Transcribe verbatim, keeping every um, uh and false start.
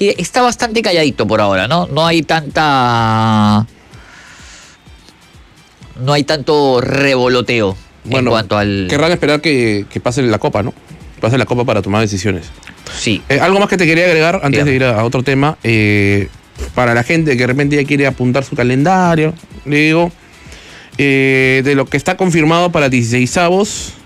que está bastante calladito por ahora, ¿no? No hay tanta... No hay tanto revoloteo bueno, en cuanto al... Querrán esperar que, que pase la Copa, ¿no? Pase la Copa para tomar decisiones. Sí. Eh, algo más que te quería agregar antes Dígame. de ir a, a otro tema. Eh, para la gente que de repente ya quiere apuntar su calendario, le digo, eh, de lo que está confirmado para dieciseisavos,